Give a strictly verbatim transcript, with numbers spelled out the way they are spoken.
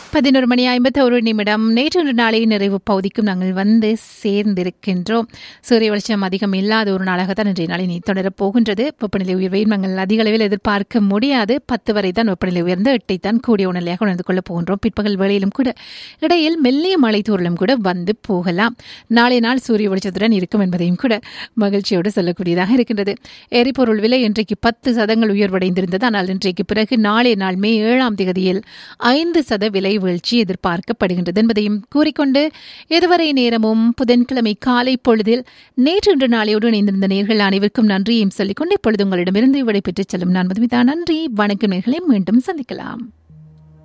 பதினொரு மணி ஐம்பத்தி ஒரு நிமிடம் நேற்று நாளை நிறைவு பகுதிக்கும் நாங்கள் வந்து சேர்ந்திருக்கின்றோம். சூரிய வெளிச்சம் அதிகம் இல்லாத ஒரு நாளாகத்தான் இன்றைய நாளை நீ தொடரப் போகின்றது. வெப்பநிலை உயர்வை நாங்கள் அதிக அளவில் எதிர்பார்க்க முடியாது. பத்து வரை தான் வெப்பநிலை உயர்ந்து எட்டை தான் கூடிய உணர்நிலையாக உணர்ந்து கொள்ளப் போகின்றோம். பிற்பகல் வேளையிலும் கூட இடையில் மெல்லிய மழை தூறலும் கூட வந்து போகலாம். நாளை நாள் சூரிய வெளிச்சத்துடன் இருக்கும் என்பதையும் கூட மகிழ்ச்சியோடு சொல்லக்கூடியதாக இருக்கின்றது. எரிபொருள் விலை இன்றைக்கு பத்து சதங்கள் உயர்வடைந்திருந்தது. ஆனால் இன்றைக்கு பிறகு நாளை நாள் மே ஏழாம் தேதியில் ஐந்து சத விலை வீழ்ச்சி எதிர்பார்க்கப்படுகின்றது என்பதையும் கூறிக்கொண்டு இதுவரை நேரமும் புதன்கிழமை காலை பொழுதில் நேற்று இன்று நாளையோடு இணைந்திருந்த நேர்கள் அனைவருக்கும் நன்றியையும் சொல்லிக்கொண்டு இப்பொழுது உங்களிடமிருந்து விடைபெற்றுச் செல்லும் நான் மதுமிதா. நன்றி, வணக்கம் நேர்களை, மீண்டும் சந்திக்கலாம்.